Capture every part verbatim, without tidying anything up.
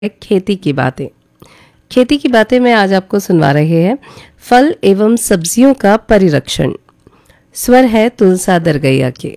एक खेती की बातें। खेती की बातें में आज आपको सुनवा रहे हैं फल एवं सब्जियों का परिरक्षण। स्वर है तुलसा दरगैया के।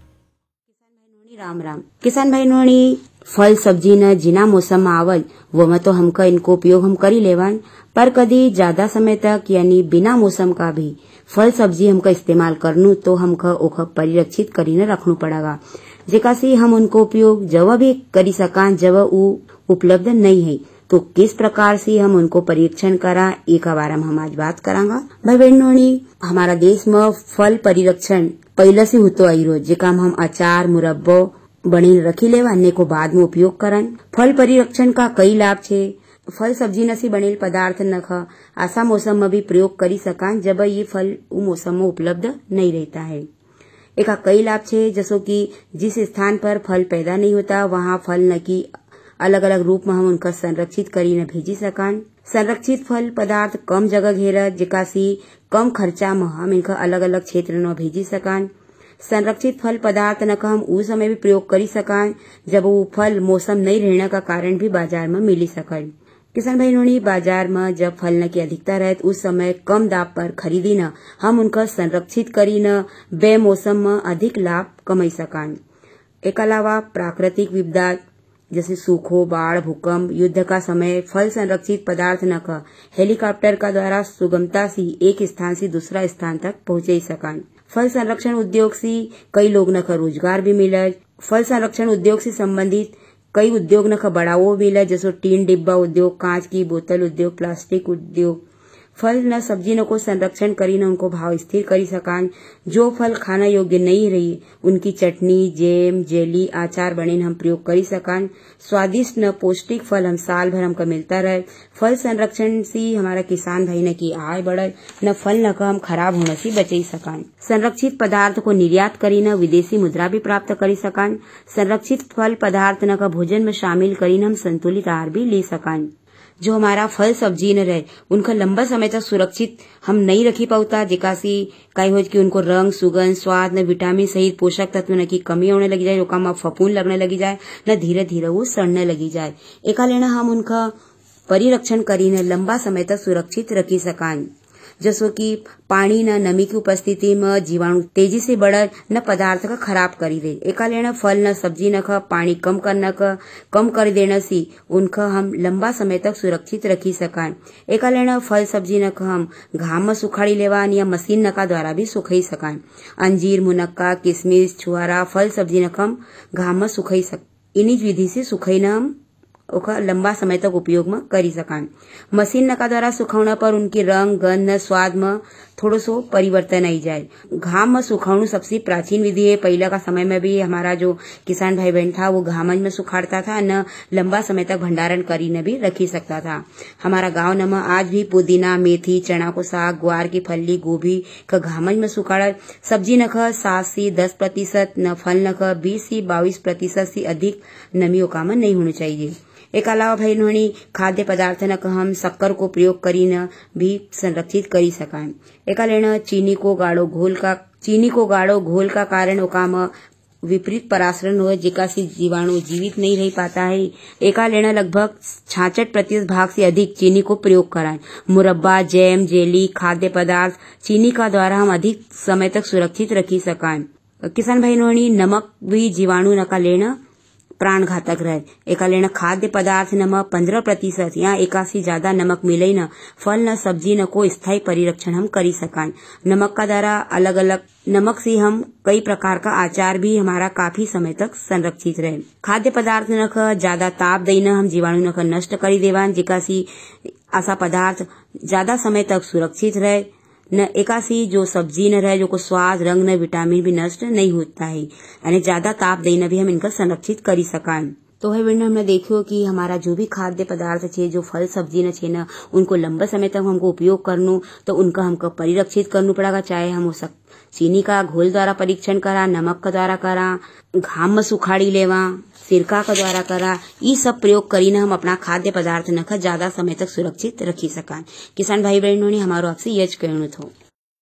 राम राम किसान भाई नोनी फल सब्जी न जिना मौसम में आवल वो में तो हमका इनको उपयोग हम करी लेवान, पर कदी ज्यादा समय तक यानी बिना मौसम का भी फल सब्जी हमका इस्तेमाल करनू तो हमका ओखा परिरक्षित करीने रखनू पड़ेगा, जेका से हम उनको उपयोग जब भी करी सकान जब वो उपलब्ध नहीं है तो किस प्रकार से हम उनको परीक्षण करा एक बारे में हम आज बात करांगा। भाई बहनों, हमारा देश में फल परिरक्षण पहले से होतो आई रोज जेका हम अचार मुरब्बो बनी रखी लेवा अन्य को बाद में उपयोग करन। फल परिरक्षण का कई लाभ छे। फल सब्जी न से बनेल पदार्थ न खा आसा मौसम में भी प्रयोग करी सकान जब ये फल वो मौसम में उपलब्ध नहीं रहता है। एक कई लाभ छे, जैसो कि जिस स्थान पर फल पैदा नहीं होता वहाँ फल न की अलग अलग रूप में हम उनका संरक्षित करी न भेजी सकान। संरक्षित फल पदार्थ कम जगह घेरा जेका सी कम खर्चा में हम इनका अलग अलग क्षेत्र न भेजी सकान। संरक्षित फल पदार्थ न का हम उस समय भी प्रयोग करी सकान जब वो फल मौसम नहीं रहने का कारण भी बाजार में मिली सकन। किसान भाई बाजार में जब फल न की अधिकता रहे उस समय कम दाम पर खरीदी न हम उनका संरक्षित करी न बे मौसम में अधिक लाभ कमाई सकान। एक अलावा प्राकृतिक विपदा जैसे सूखो बाढ़ भूकंप युद्ध का समय फल संरक्षित पदार्थ न का हेलीकॉप्टर का द्वारा सुगमता से एक स्थान से दूसरा स्थान तक पहुंचे सकान। फल संरक्षण उद्योग से कई लोग न का रोजगार भी मिला। फल संरक्षण उद्योग से संबंधित कई उद्योग न का बढ़ावो मिला, जैसे टीन डिब्बा उद्योग, कांच की बोतल उद्योग, प्लास्टिक उद्योग। फल न सब्जी न को संरक्षण करी न उनको भाव स्थिर करी सकान। जो फल खाना योग्य नहीं रही उनकी चटनी जेम जेली आचार बने हम प्रयोग करी सकान। स्वादिष्ट न पौष्टिक फल हम साल भर हमका मिलता रहे। फल संरक्षण से हमारा किसान भाई न की आय बढ़े न फल न का हम खराब होने से बचे सकान। संरक्षित पदार्थ को निर्यात करी न विदेशी मुद्रा भी प्राप्त करी सकान। संरक्षित फल पदार्थ न का भोजन में शामिल करी न हम संतुलित आहार भी ले सकान। जो हमारा फल सब्जी न रहे उनका लंबा समय तक सुरक्षित हम नहीं रखी पाता, जेका सी कई हो कि उनको रंग सुगंध स्वाद न विटामिन सहित पोषक तत्व न की कमी होने लगी जाए, ओका में फफूंद लगने लगी जाए न धीरे धीरे वो सड़ने लगी जाए। एका लेना हम उनका परिरक्षण करी न लंबा समय तक सुरक्षित रखी सकान। जैसो कि पानी न नमी की उपस्थिति में जीवाणु तेजी से बढ़ न पदार्थ का खराब करी दे। एका लेना फल न सब्जी न का पानी कम करना का कम कर देने से उनका हम लंबा समय तक सुरक्षित रखी सकान। एका लेना फल सब्जी न का हम घाम में सुखाड़ी लेवान या मशीन न का द्वारा भी सुखाई सकान। अंजीर मुनक्का किशमिश छुआरा फल सब्जी न का हम घाम में सुखाई सक इन्हीं विधि से सुखाई न हम ओका लंबा समय तक उपयोग में करी सकान। मशीन नका द्वारा सुखावना पर उनके रंग गंध स्वाद में थोड़ो सो परिवर्तन आई जाए। घाम में सुखावनु सबसे प्राचीन विधि है। पहले का समय में भी हमारा जो किसान भाई बहन था वो घाम में सुखाड़ता था न लंबा समय तक भंडारण करी न भी रखी सकता था। हमारा गांव न में आज भी पुदीना मेथी चना को साग ग्वार की फली गोभी का घाम में सुखाड़ सब्जी न का सात से दस प्रतिशत न फल न का बीस से बाईस प्रतिशत से अधिक नमी ओका में नहीं होनी चाहिए। एक अलावा भाई नोनी खाद्य पदार्थ न हम शक्कर को प्रयोग करी न भी संरक्षित करी सकान। एका लेना चीनी को गाढ़ो घोल का चीनी को गाढ़ो घोल का कारण ओका में विपरीत परासरण हो जेका से जीवाणु जीवित नहीं रह पाता है। एका लेना लगभग छियासठ प्रतिशत भाग से अधिक चीनी को प्रयोग कराएं। मुरब्बा जैम जेली खाद्य पदार्थ चीनी का द्वारा हम अधिक समय तक सुरक्षित रखी सकान। किसान भाई नोनी नमक भी जीवाणु न का लेना प्राण घातक रहे। एका लेना खाद्य पदार्थ नमक पंद्रह प्रतिशत या एका से ज्यादा नमक मिले न फल न सब्जी न को स्थायी परिरक्षण हम करी सकान। नमक का द्वारा अलग अलग नमक से हम कई प्रकार का आचार भी हमारा काफी समय तक संरक्षित रहे। खाद्य पदार्थ न का ज्यादा ताप दई न हम जीवाणु न का नष्ट करी देवान, जेका सी ऐसा पदार्थ ज्यादा समय तक सुरक्षित रहे न एकासी जो सब्जी न रहे जो को स्वाद रंग न विटामिन भी नष्ट नहीं होता है, यानी ज्यादा ताप देना भी हम इनका संरक्षित करी सकान। तो है बेटा हमने देखियो कि हमारा जो भी खाद्य पदार्थ छे जो फल सब्जी न छे न उनको लंबा समय तक हमको उपयोग करनो तो उनका हमको परिरक्षित करना पड़ेगा। चाहे हम उस चीनी का घोल द्वारा परीक्षण करा, नमक का द्वारा करा, घाम में सुखाड़ी लेवा, सिरका का द्वारा करा, ये सब प्रयोग करी न हम अपना खाद्य पदार्थ न का ज्यादा समय तक सुरक्षित रखी सकान। किसान भाई बहनों ने हमारो आपसे यह कहना था।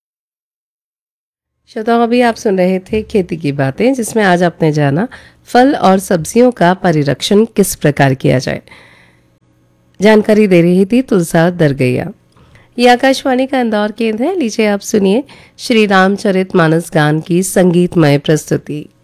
श्रोताओं, अभी आप सुन रहे थे खेती की बातें, जिसमें आज आपने जाना फल और सब्जियों का परिरक्षण किस प्रकार किया जाए। जानकारी दे रही थी तुलसा दरगैया। ये आकाशवाणी का इंदौर केंद्र है। लीजिए आप सुनिए श्री रामचरित मानस गान की संगीतमय प्रस्तुति।